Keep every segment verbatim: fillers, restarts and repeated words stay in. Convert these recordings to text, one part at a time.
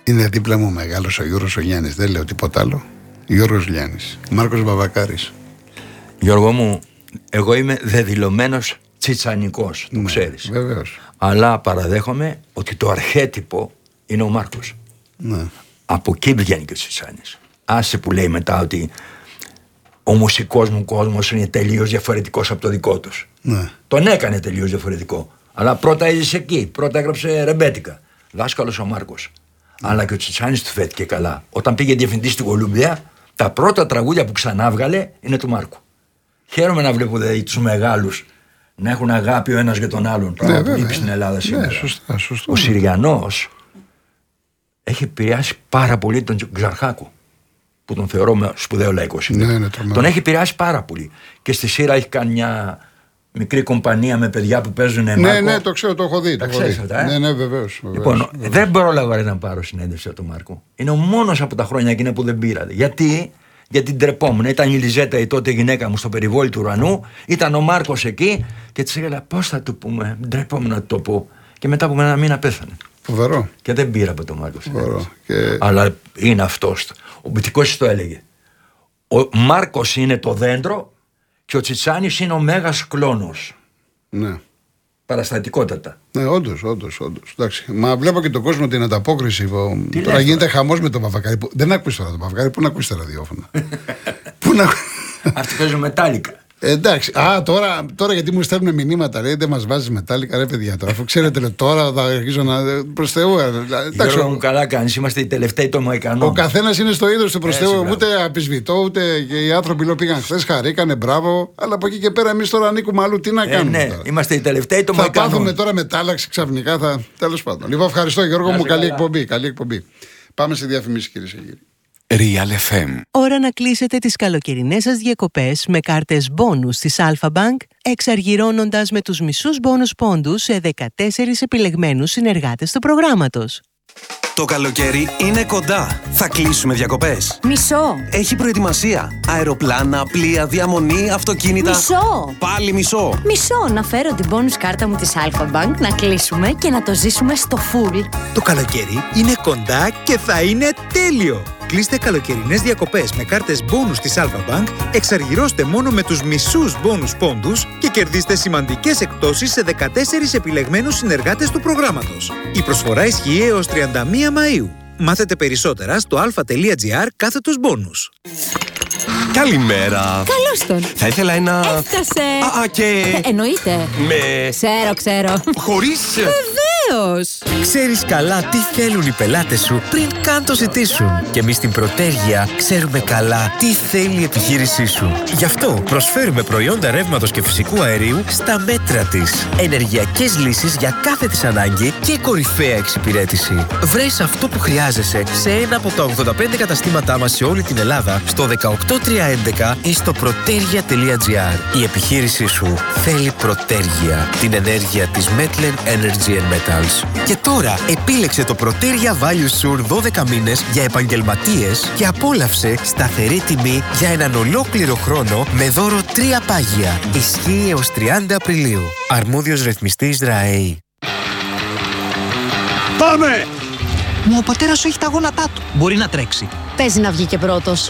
Είναι δίπλα μου μεγάλος ο Γιώργος ο Γιάννης, δεν λέω τίποτα άλλο. Γιώργος Λιάννης. Μάρκος Βαβακάρης. Γιώργο μου, εγώ είμαι δεδηλωμένος τσιτσανικός, το ναι, ξέρεις. Βεβαίως. Αλλά παραδέχομαι ότι το αρχέτυπο είναι ο Μάρκος. Ναι. Από εκεί βγαίνει και ο Τσιτσάνης. Άσε που λέει μετά ότι ο μουσικός μου κόσμος είναι τελείως διαφορετικός από το δικό τους. Ναι. Τον έκανε τελείως διαφορετικό. Αλλά πρώτα έζησε εκεί, πρώτα έγραψε ρεμπέτικα. Δάσκαλος ο Μάρκος. Αλλά και ο Τσιτσάνης του φέτηκε καλά. Όταν πήγε διευθυντής στην Κολούμπια, τα πρώτα τραγούδια που ξανάβγαλε είναι του Μάρκου. Χαίρομαι να βλέπω δηλαδή τους μεγάλους να έχουν αγάπη ο ένας για τον άλλον. Πράγμα που λείπει στην Ελλάδα σήμερα. Ναι, σωστά, σωστά. Ο Συριανός έχει επηρεάσει πάρα πολύ τον Ξαρχάκο, που τον θεωρώ σπουδαίο λαϊκό συνθέτη. Ναι, ναι, τον έχει επηρεάσει πάρα πολύ. Και στη Σύρα έχει κάνει μια μικρή κομπανία με παιδιά που παίζουν ναι, Μάρκο. Ναι, το ξέρω, το έχω δει. Τα το έχω δει. Αυτά, ε? Ναι, ναι, βεβαίως. Λοιπόν, βεβαίως. Δεν πρόλαβα να πάρω συνέντευξη από τον Μάρκο. Είναι ο μόνος από τα χρόνια εκείνα που δεν πήρα. Γιατί, γιατί ντρεπόμουν. Ήταν η Λιζέτα, η τότε γυναίκα μου, στο περιβόλι του ουρανού. Ήταν ο Μάρκος εκεί και της έλεγα πώς θα του πούμε. Ντρεπόμουν να το πω. Και μετά από ένα μήνα πέθανε. Φοβερό. Και δεν πήρα από τον Μάρκο. Και... Αλλά είναι αυτός. Ο Μπιτικός το έλεγε. Ο Μάρκος είναι το δέντρο και ο Τσιτσάνης είναι ο μέγας κλόνος. Ναι. Παραστατικότατα. Ναι, όντως, όντως, όντως. Εντάξει. Μα βλέπω και τον κόσμο την ανταπόκριση. Τι τώρα γίνεται χαμός με τον Βαβακάρη. Που... Δεν ακούεις τώρα τον Βαβακάρη, πού να ακούεις τα ραδιόφωνα. Πού να... Αυτοί παίζουν μετάλλικα. Ε, εντάξει, α, τώρα, τώρα γιατί μου στέλνουν μηνύματα, λέει, δεν μας βάζεις μετάλλικα, ρε παιδιά. Τώρα, αφού ξέρετε, λέει, τώρα θα αρχίσω να. Προς Θεού. Εντάξει, Γιώργο μου, καλά κάνεις, είμαστε οι τελευταίοι των Μοϊκανών. Ο καθένας είναι στο είδος του, προς Θεού. Ούτε απεισβητώ, ούτε και οι άνθρωποι που πήγαν χθες, χαρήκανε, μπράβο. Αλλά από εκεί και πέρα, εμείς τώρα ανήκουμε αλλού. Τι να ε, κάνουμε. Ναι, τώρα. Είμαστε οι τελευταίοι των Μοϊκανών. Θα πάθουμε τώρα μετάλλαξη ξαφνικά. Θα... Τέλος πάντων. Λοιπόν, ευχαριστώ, Γιώργο μου, καλή εκπομπή, καλή εκπομπή. Πάμε σε διαφημίσεις, κυρίες και κύριοι. Real εφ εμ. Ώρα να κλείσετε τις καλοκαιρινές σας διακοπές με κάρτες μπόνους της Alpha Bank, εξαργυρώνοντας με τους μισούς μπόνους πόντους σε δεκατέσσερις επιλεγμένους συνεργάτες του προγράμματος. Το καλοκαίρι είναι κοντά. Θα κλείσουμε διακοπές. Μισό. Έχει προετοιμασία. Αεροπλάνα, πλοία, διαμονή, αυτοκίνητα. Μισό. Πάλι μισό. Μισό. Να φέρω την bonus κάρτα μου της Alpha Bank, να κλείσουμε και να το ζήσουμε στο full. Το καλοκαίρι είναι κοντά και θα είναι τέλειο. Κλείστε καλοκαιρινές διακοπές με κάρτες μπόνους της Alpha Bank, εξαργυρώστε μόνο με τους μισούς μπόνους πόντους και κερδίστε σημαντικές εκπτώσεις σε δεκατέσσερις επιλεγμένους συνεργάτες του προγράμματος. Η προσφορά ισχύει έως τριάντα μία Μαΐου. Μάθετε περισσότερα στο alpha.gr κάθετος μπόνους. Καλημέρα. Καλώς τον. Θα ήθελα ένα... Έφτασε. Α, α και... Ε, εννοείται. Με... Ξέρω, ξέρω. Χωρίς... Βεβαίως. Ξέρεις καλά τι θέλουν οι πελάτες σου πριν καν το ζητήσουν. Και εμείς στην Προτέργεια ξέρουμε καλά τι θέλει η επιχείρησή σου. Γι' αυτό προσφέρουμε προϊόντα ρεύματος και φυσικού αερίου στα μέτρα της. Ενεργειακές λύσεις για κάθε της ανάγκη και κορυφαία εξυπηρέτηση. Βρες αυτό που χρειάζεσαι σε ένα από τα ογδόντα πέντε καταστήματά μας σε όλη την Ελλάδα, στο δεκαοκτώ τριακόσια έντεκα ή στο protergia τελεία gr. Η επιχείρησή σου θέλει Προτέργεια, την ενέργεια της Metlen Energy and Metals. Και τώρα επίλεξε το Protergia Value Sur δώδεκα μήνες για επαγγελματίες και απόλαυσε σταθερή τιμή για έναν ολόκληρο χρόνο με δώρο τρία πάγια. Ισχύει έως τριάντα Απριλίου. Αρμόδιος ρυθμιστής ΡΑΕΗ. Πάμε! Μα ο πατέρας σου έχει τα γόνατά του. Μπορεί να τρέξει. Παίζει να βγει και πρώτος.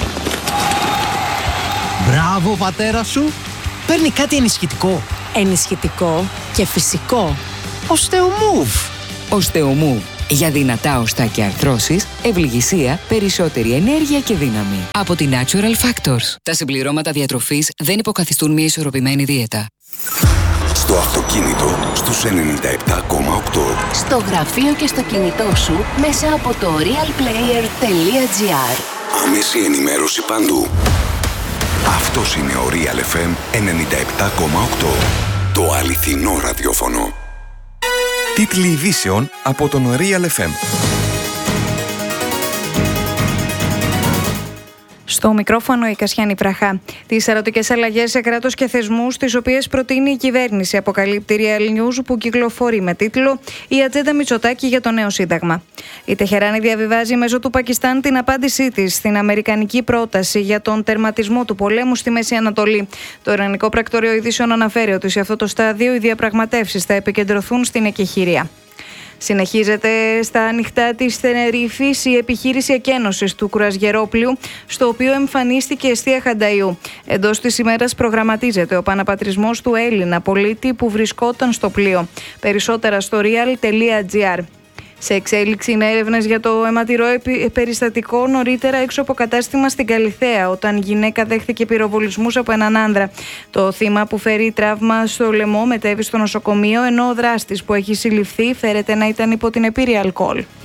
Μπράβο, πατέρα σου. Παίρνει κάτι ενισχυτικό. Ενισχυτικό και φυσικό. Οστεομούβ. Οστεομούβ. Για δυνατά οστά και αρθρώσεις, ευληγησία, περισσότερη ενέργεια και δύναμη. Από τη Natural Factors. Τα συμπληρώματα διατροφής δεν υποκαθιστούν μια ισορροπημένη δίαιτα. Στο αυτοκίνητο, στους ενενήντα επτά κόμμα οκτώ. Στο γραφείο και στο κινητό σου, μέσα από το realplayer τελεία gr. Άμεση ενημέρωση παντού. Αυτός είναι ο Real εφ εμ ενενήντα επτά κόμμα οκτώ. Το αληθινό ραδιόφωνο. Τίτλοι ειδήσεων από τον Real εφ εμ. Στο μικρόφωνο η Κασιάνη Βραχά. Τις ερωτικές αλλαγές σε κράτος και θεσμούς, τις οποίες προτείνει η κυβέρνηση, αποκαλύπτει Real News, που κυκλοφορεί με τίτλο «Η ατζέντα Μητσοτάκη για το νέο Σύνταγμα». Η Τεχεράνη διαβιβάζει μέσω του Πακιστάν την απάντησή της στην αμερικανική πρόταση για τον τερματισμό του πολέμου στη Μέση Ανατολή. Το Ιρανικό Πρακτορείο Ειδήσεων αναφέρει ότι σε αυτό το στάδιο οι διαπραγματεύσεις θα επικεντρωθούν στην εκεχηρία. Συνεχίζεται στα ανοιχτά της Τενερίφης η επιχείρηση εκένωσης του κουρασγερόπλοιου, στο οποίο εμφανίστηκε εστία Χανταϊού. Εντός της ημέρας προγραμματίζεται ο παναπατρισμός του Έλληνα πολίτη που βρισκόταν στο πλοίο. Περισσότερα στο real τελεία gr. Σε εξέλιξη είναι έρευνες για το αιματηρό περιστατικό νωρίτερα έξω από κατάστημα στην Καλιθέα, όταν γυναίκα δέχθηκε πυροβολισμούς από έναν άνδρα. Το θύμα, που φέρει τραύμα στο λαιμό, μετέβη στο νοσοκομείο, ενώ ο δράστης που έχει συλληφθεί φέρεται να ήταν υπό την επίρρεια αλκοόλ.